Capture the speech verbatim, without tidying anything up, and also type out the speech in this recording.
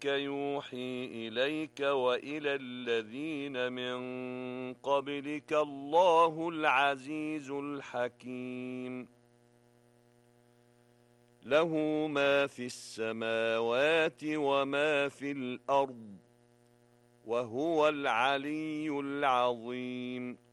ربك يوحي إليك وإلى الذين من قبلك الله العزيز الحكيم له ما في السماوات وما في الأرض وهو العلي العظيم